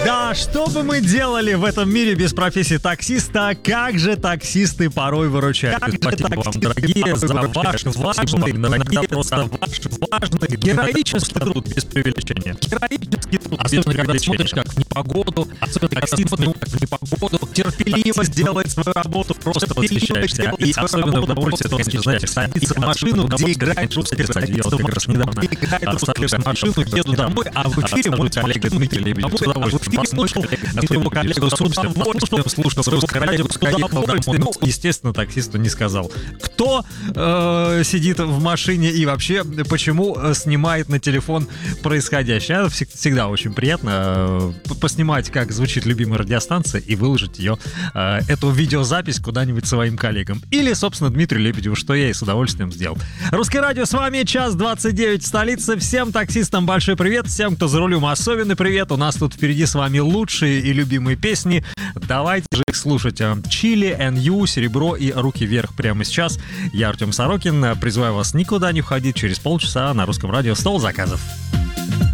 Да, что бы мы делали в этом мире без профессии таксиста? Как же таксисты порой выручают. Спасибо вам, дорогие, за ваш важный, иногда просто ваш важный героический труд, без преувеличения. Героический труд. Особенно, когда смотришь, как в непогоду, терпеливо сделать свою работу, просто восхищаешься. И особенно удовольствие, то, знаете, садиться в машину, где играет русский персонаж. Я вот как раз недавно оставил машину, еду домой, а в эфире мой коллега Дмитрий Лебедев с удовольствием послушал своего коллегу с удовольствием слушал русское радио, ну, естественно, таксисту не сказал, кто сидит в машине и вообще почему снимает на телефон происходящее. Всегда очень приятно поснимать, как звучит любимая радиостанция, и выложить ее, эту видеозапись куда-нибудь своим коллегам. Или, собственно, Дмитрию Лебедеву, что я и с удовольствием сделал. Русское радио с вами, час 29 в столице. Всем таксистам большой привет, всем, кто за рулем, особенный привет. У нас тут впереди с вами лучшие и любимые песни. Давайте же их слушать. Чили, NU, Серебро и Руки вверх прямо сейчас. Я Артем Сорокин. Призываю вас никуда не входить. Через полчаса на Русском радио «Стол заказов».